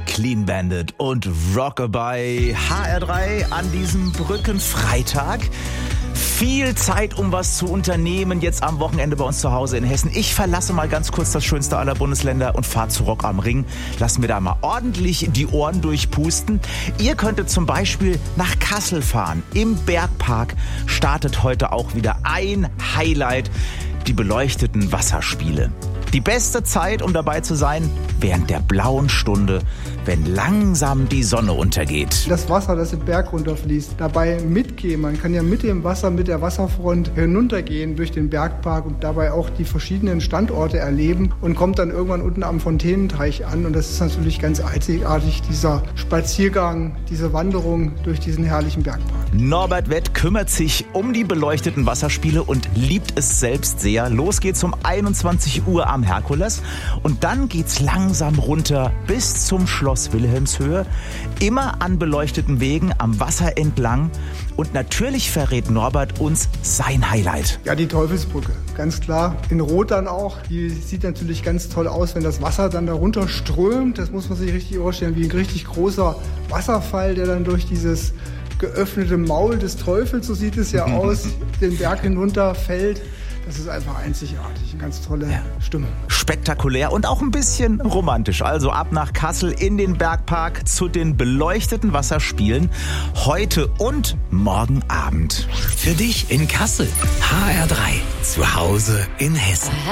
Clean Bandit und Rockabye. HR3 an diesem Brückenfreitag. Viel Zeit, um was zu unternehmen, jetzt am Wochenende bei uns zu Hause in Hessen. Ich verlasse mal ganz kurz das schönste aller Bundesländer und fahre zu Rock am Ring. Lass mir da mal ordentlich die Ohren durchpusten. Ihr könntet zum Beispiel nach Kassel fahren. Im Bergpark startet heute auch wieder ein Highlight, die beleuchteten Wasserspiele. Die beste Zeit, um dabei zu sein, während der blauen Stunde, wenn langsam die Sonne untergeht. Das Wasser, das den Berg runterfließt, dabei mitgehen. Man kann ja mit dem Wasser, mit der Wasserfront hinuntergehen durch den Bergpark und dabei auch die verschiedenen Standorte erleben und kommt dann irgendwann unten am Fontänenteich an. Und das ist natürlich ganz einzigartig, dieser Spaziergang, diese Wanderung durch diesen herrlichen Bergpark. Norbert Wett kümmert sich um die beleuchteten Wasserspiele und liebt es selbst sehr. Los geht's um 21 Uhr am Herkules und dann geht's langsam runter bis zum Schloss Wilhelmshöhe, immer an beleuchteten Wegen am Wasser entlang und natürlich verrät Norbert uns sein Highlight. Ja, die Teufelsbrücke, ganz klar, in Rot dann auch, die sieht natürlich ganz toll aus, wenn das Wasser dann da runter strömt, das muss man sich richtig vorstellen, wie ein richtig großer Wasserfall, der dann durch dieses geöffnete Maul des Teufels, so sieht es ja aus, den Berg hinunter fällt. Das ist einfach einzigartig, eine ganz tolle Stimmung. Spektakulär und auch ein bisschen romantisch. Also ab nach Kassel in den Bergpark zu den beleuchteten Wasserspielen heute und morgen Abend. Für dich in Kassel. HR3. Zu Hause in Hessen.